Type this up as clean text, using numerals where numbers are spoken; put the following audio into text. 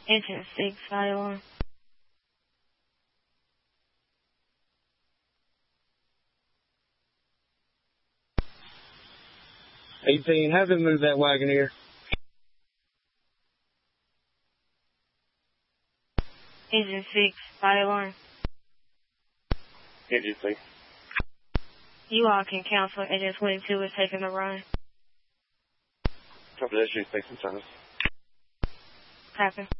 Engine 6, fire alarm. 18, have them move that Wagoneer. Engine 6, fire alarm. Engine 6. You all can cancel. Engine 22 is taking a run. Copy that, Engine 6 in service. Copy.